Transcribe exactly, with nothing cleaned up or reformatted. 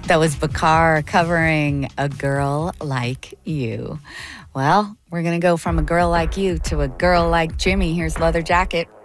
That was Bakar covering A Girl Like You. Well, we're going to go from A Girl Like You to A Girl Like Jimmy. Here's Leather Jacket.